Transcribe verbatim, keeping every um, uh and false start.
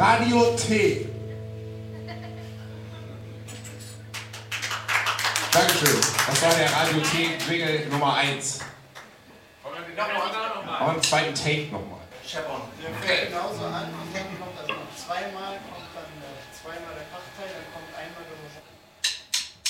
Radio T. Dankeschön. Das war der Radio T-Jingle Nummer eins. Und einen zweiten Take nochmal. Scheppern. Der fängt genauso an.